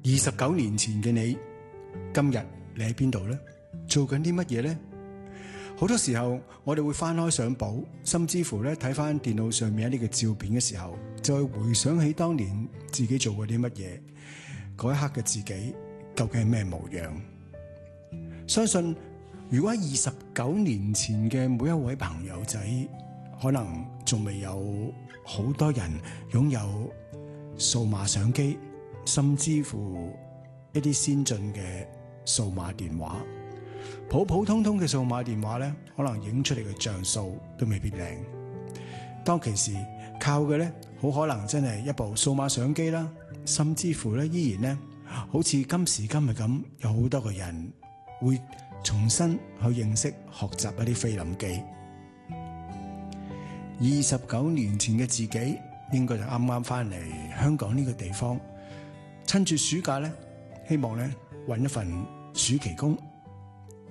29年前嘅你，今日你喺邊度呢？做緊啲乜嘢呢？好多時候我哋會翻開相簿，甚至乎咧睇翻電腦上面一啲嘅照片嘅時候，就會回想起當年自己做過啲乜嘢，嗰一刻嘅自己究竟係咩模樣？相信如果喺29年前嘅每一位朋友仔，可能仲未有好多人擁有數碼相機，甚至乎一啲先進嘅數碼電話。普普通通嘅數碼電話咧，可能影出嚟嘅像素都未必靚。當其時靠嘅咧，好可能真係一部數碼相機啦，甚至乎咧依然咧，好似今時今日咁，有好多個人會重新去認識、學習一啲菲林機。29年前嘅自己，應該就啱啱翻嚟香港呢個地方，趁住暑假咧，希望咧搵一份暑期工。